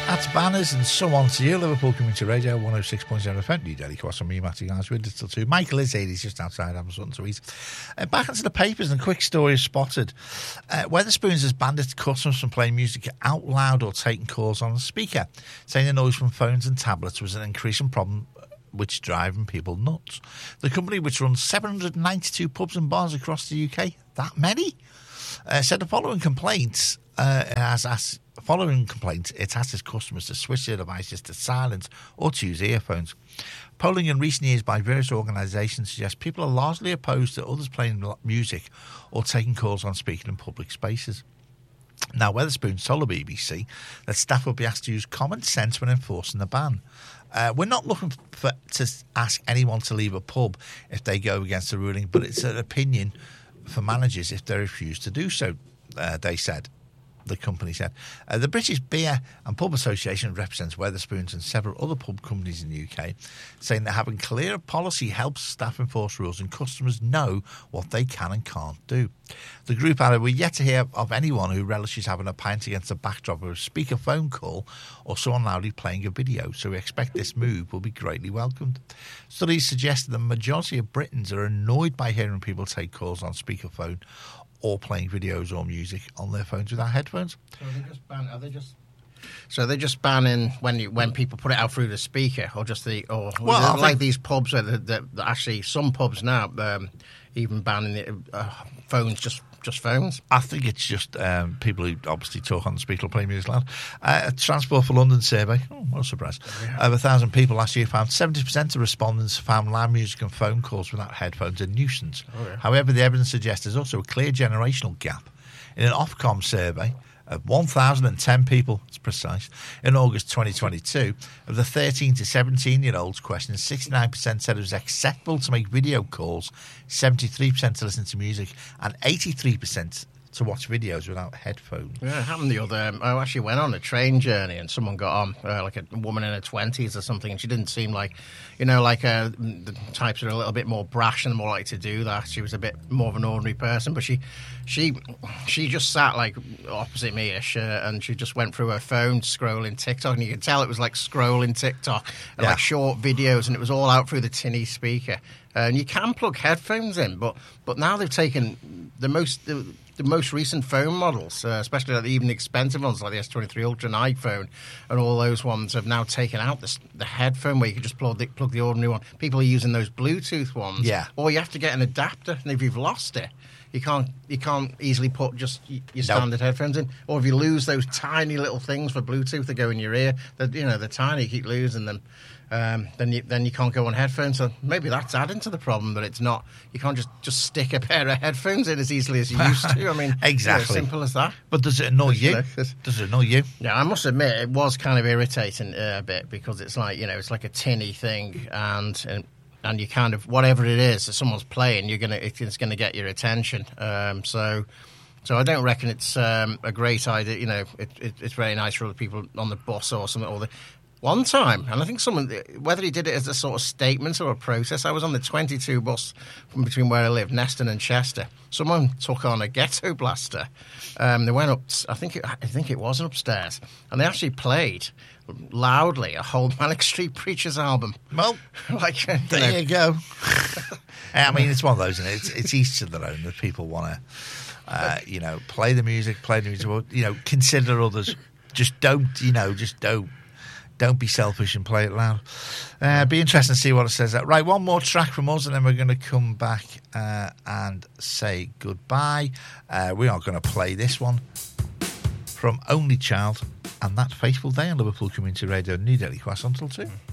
That's Banners and So On to You, Liverpool Community Radio, 106.7 FM, New Delhi, Cross on me, Matty Guys, with Digital 2. Michael is here, he's just outside having something to eat. Back into the papers, and a quick story is spotted. Wetherspoons has banned its customers from playing music out loud or taking calls on the speaker, saying the noise from phones and tablets was an increasing problem which is driving people nuts. The company, which runs 792 pubs and bars across the UK, that many, said the following complaints. It has asked its customers to switch their devices to silent or to use earphones. Polling in recent years by various organisations suggests people are largely opposed to others playing music or taking calls on speaking in public spaces. Now, Wetherspoons told the BBC that staff will be asked to use common sense when enforcing the ban. We're not looking to ask anyone to leave a pub if they go against the ruling, but it's an opinion for managers if they refuse to do so, they said. The company said. The British Beer and Pub Association represents Wetherspoons and several other pub companies in the UK, saying that having clear policy helps staff enforce rules and customers know what they can and can't do. The group added, we're yet to hear of anyone who relishes having a pint against the backdrop of a speaker phone call or someone loudly playing a video, so we expect this move will be greatly welcomed. Studies suggest that the majority of Britons are annoyed by hearing people take calls on speakerphone or playing videos or music on their phones without headphones. So they're just banning when people put it out through the speaker, or just these pubs where actually some pubs now even banning phones, just phones. I think it's just people who obviously talk on the speaker or play music loud. A Transport for London survey, what a surprise. Over 1,000 people last year found 70% of respondents found loud music and phone calls without headphones a nuisance. However, the evidence suggests there's also a clear generational gap. In an Ofcom survey of 1,010 people, it's precise, in August 2022, of the 13 to 17-year-olds questioned, 69% said it was acceptable to make video calls, 73% to listen to music, and 83% to watch videos without headphones. Yeah, it happened the other... I actually went on a train journey and someone got on, like a woman in her 20s or something, and she didn't seem like, the types that are a little bit more brash and more likely to do that. She was a bit more of an ordinary person, but she just sat like opposite me-ish, and she just went through her phone scrolling TikTok, and you could tell it was like scrolling TikTok and like short videos, and it was all out through the tinny speaker. And you can plug headphones in, but now they've taken the most recent phone models, especially like the even expensive ones like the S23 Ultra and iPhone, and all those ones have now taken out the headphone where you can just plug the ordinary one. People are using those Bluetooth ones, or you have to get an adapter, and if you've lost it, you can't easily put just your standard headphones in. Or if you lose those tiny little things for Bluetooth that go in your ear, they're tiny, you keep losing them. Then you can't go on headphones. So maybe that's adding to the problem that it's not. You can't just stick a pair of headphones in as easily as you used to. I mean, exactly, simple as that. But does it annoy you? Does it annoy you? Yeah, I must admit it was kind of irritating a bit, because it's like it's like a tinny thing, and you kind of, whatever it is that someone's playing, it's gonna get your attention. So I don't reckon it's a great idea. It's very nice for other people on the bus or something, or one time, and I think whether he did it as a sort of statement or a protest, I was on the 22 bus from between where I live, Neston and Chester. Someone took on a ghetto blaster. They went up, I think it was upstairs, and they actually played loudly a whole Manic Street Preachers album. Well, there you go. I mean, it's one of those, and it's each to their own. That people want to, play the music, consider others. Just don't. Don't be selfish and play it loud. Be interesting to see what it says. Right, one more track from us, and then we're going to come back and say goodbye. We are going to play this one from Only Child and That Fateful Day on Liverpool Community Radio, New Delhi, Quest until 2.